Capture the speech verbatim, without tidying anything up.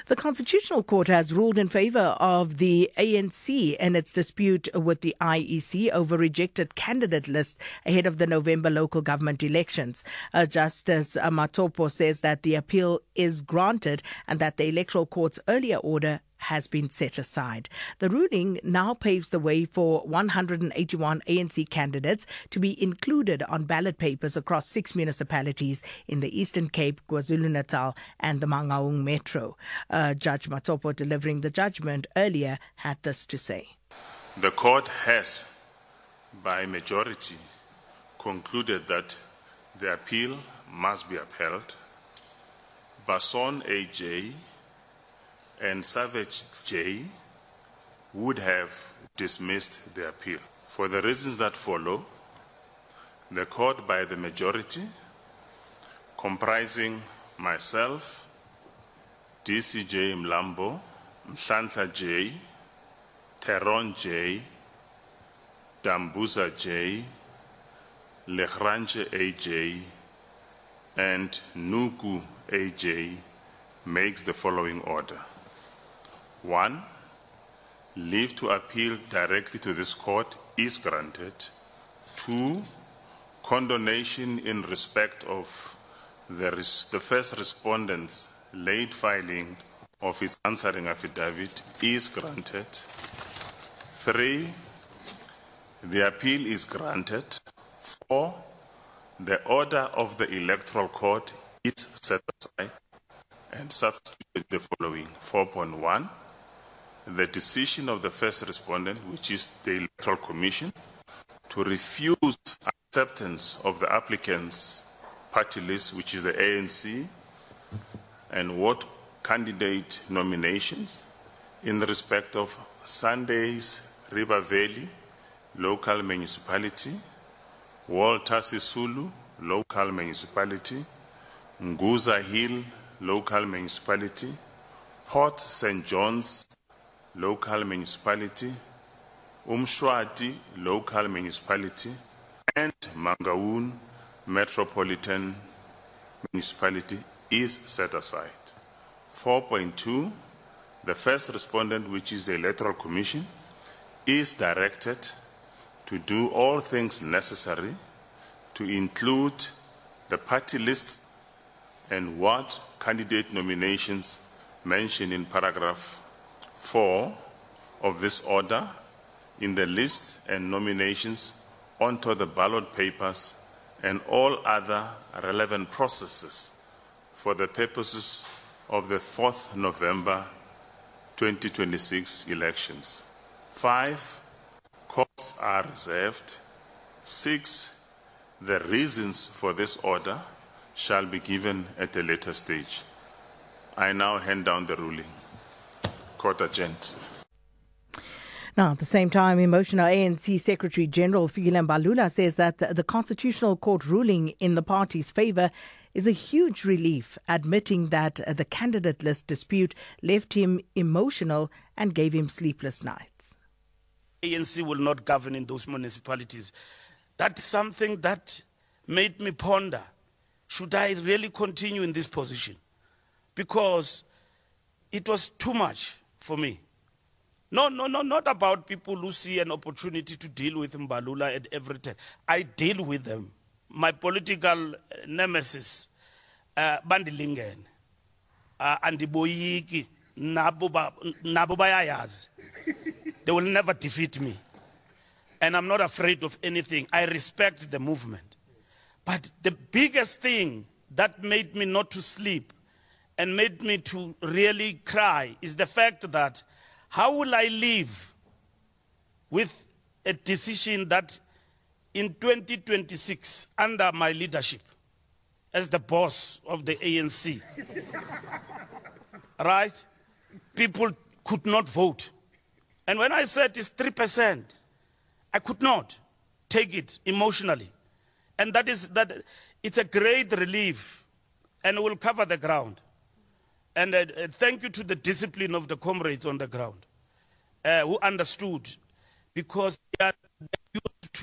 The Constitutional Court has ruled in favour of the A N C in its dispute with the I E C over rejected candidate lists ahead of the November local government elections. Uh, Justice Matopo says that the appeal is granted and that the Electoral Court's earlier order has been set aside. The ruling now paves the way for one hundred eighty-one A N C candidates to be included on ballot papers across six municipalities in the Eastern Cape, KwaZulu-Natal and the Mangaung Metro. Uh, Judge Matopo, delivering the judgment earlier, had this to say. The court has, by majority, concluded that the appeal must be upheld. Basson A J and Savage J would have dismissed the appeal. For the reasons that follow, the court, by the majority, comprising myself, D C J Mlambo, Mhlanhla J, Teron J, Dambuza J, Legranje A J, and Nuku A J, makes the following order. One, leave to appeal directly to this court is granted. Two, condonation in respect of the, res the first respondent's late filing of its answering affidavit is granted. Three, the appeal is granted. Four, the order of the Electoral Court is set aside and substitute the following. four point one, the decision of the first respondent, which is the Electoral Commission, to refuse acceptance of the applicant's party list, which is the A N C, and what candidate nominations in respect of Sunday's River Valley local municipality, Walter Sisulu local municipality, Nguza Hill local municipality, Port Saint John's local municipality, Umshwati local municipality, and Mangaung metropolitan municipality is set aside. four point two, the first respondent, which is the Electoral Commission, is directed to do all things necessary to include the party lists and what candidate nominations mentioned in paragraph four of this order in the lists and nominations onto the ballot papers and all other relevant processes for the purposes of the fourth November twenty twenty-six elections. Five, courts are reserved. Six, the reasons for this order shall be given at a later stage. I now hand down the ruling. Court adjourned. Now, at the same time, emotional A N C Secretary General Fikile Mbalula says that the Constitutional Court ruling in the party's favour is a huge relief, admitting that the candidate list dispute left him emotional and gave him sleepless nights. A N C will not govern in those municipalities. That's something that made me ponder, should I really continue in this position? Because it was too much for me. No, no, no, not about people who see an opportunity to deal with Mbalula at every time. I deal with them. My political nemesis, Bandilingen, Andiboyiki, Nabubayayaz. They will never defeat me. And I'm not afraid of anything. I respect the movement. But the biggest thing that made me not to sleep and made me to really cry is the fact that how will I live with a decision that in twenty twenty-six, under my leadership, as the boss of the A N C, right, people could not vote. And when I said it's three percent, I could not take it emotionally. And that is that it's a great relief and will cover the ground. And uh, uh, thank you to the discipline of the comrades on the ground uh, who understood, because they are